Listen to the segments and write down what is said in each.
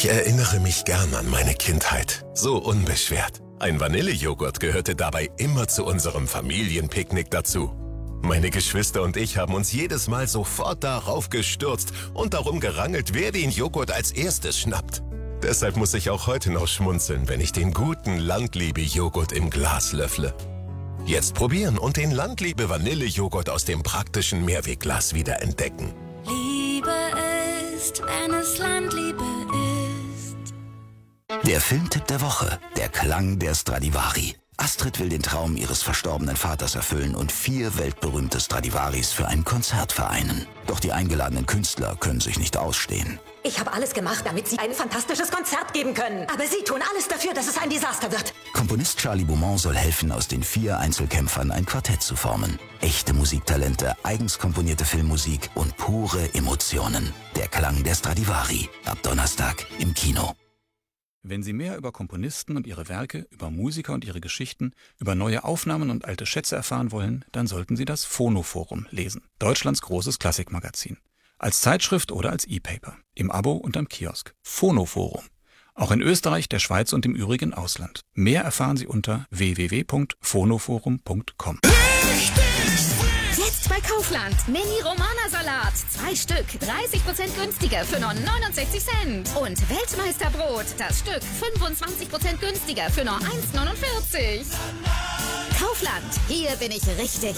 Ich erinnere mich gern an meine Kindheit. So unbeschwert. Ein Vanillejoghurt gehörte dabei immer zu unserem Familienpicknick dazu. Meine Geschwister und ich haben uns jedes Mal sofort darauf gestürzt und darum gerangelt, wer den Joghurt als erstes schnappt. Deshalb muss ich auch heute noch schmunzeln, wenn ich den guten Landliebe-Joghurt im Glas löffle. Jetzt probieren und den Landliebe-Vanillejoghurt aus dem praktischen Mehrwegglas wieder entdecken. Liebe ist, wenn es Landliebe ist. Der Filmtipp der Woche, der Klang der Stradivari. Astrid will den Traum ihres verstorbenen Vaters erfüllen und 4 weltberühmte Stradivaris für ein Konzert vereinen. Doch die eingeladenen Künstler können sich nicht ausstehen. Ich habe alles gemacht, damit Sie ein fantastisches Konzert geben können. Aber Sie tun alles dafür, dass es ein Desaster wird. Komponist Charlie Beaumont soll helfen, aus den 4 Einzelkämpfern ein Quartett zu formen. Echte Musiktalente, eigens komponierte Filmmusik und pure Emotionen. Der Klang der Stradivari. Ab Donnerstag im Kino. Wenn Sie mehr über Komponisten und ihre Werke, über Musiker und ihre Geschichten, über neue Aufnahmen und alte Schätze erfahren wollen, dann sollten Sie das Phonoforum lesen. Deutschlands großes Klassikmagazin. Als Zeitschrift oder als E-Paper. Im Abo und am Kiosk. Phonoforum. Auch in Österreich, der Schweiz und im übrigen Ausland. Mehr erfahren Sie unter www.phonoforum.com. Jetzt bei Kaufland. Mini-Romana-Salat. 2 Stück. 30% günstiger für nur 69 Cent. Und Weltmeisterbrot. Das Stück 25% günstiger für nur 1,49. Kaufland. Hier bin ich richtig.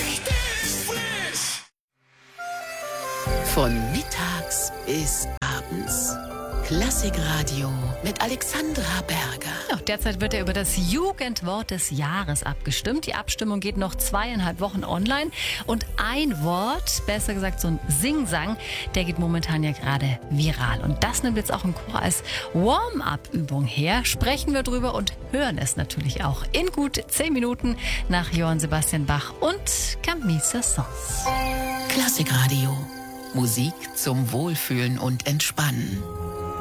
Von mittags bis abends. Klassikradio mit Alexandra Berger. Ja, derzeit wird ja über das Jugendwort des Jahres abgestimmt. Die Abstimmung geht noch 2,5 Wochen online. Und ein Wort, besser gesagt so ein Singsang, der geht momentan ja gerade viral. Und das nimmt jetzt auch im Chor als Warm-up-Übung her. Sprechen wir drüber und hören es natürlich auch in gut 10 Minuten nach Johann Sebastian Bach und Camille Saint-Saëns. Klassikradio. Musik zum Wohlfühlen und Entspannen.